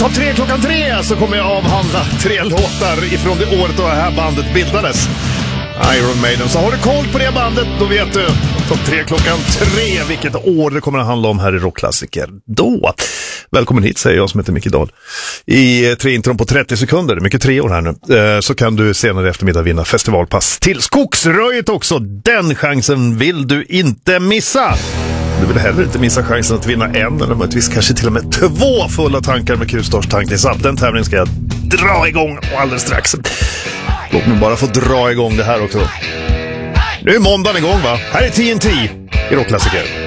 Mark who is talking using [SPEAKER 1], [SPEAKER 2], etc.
[SPEAKER 1] Topp 3 klockan 3 så kommer jag avhandla 3 låtar ifrån det året då det här bandet bildades. Iron Maiden. Så har du koll på det bandet, då vet du. Topp 3 klockan 3, vilket år det kommer att handla om här i Rockklassiker då. Välkommen hit, säger jag som heter Micke Dahl. I 3 intron på 30 sekunder, mycket 3 år här nu, så kan du senare eftermiddag vinna festivalpass till Skogsröjet också. Den chansen vill du inte missa. Du vill heller inte missa chansen att vinna en eller möjligtvis kanske till och med 2 fulla tankar med Q-Stars tankningsapp. Den tävlingen ska jag dra igång alldeles strax. Låt mig bara få dra igång det här också. Nu är måndagen igång, va? Här är TNT i Rockklassiker.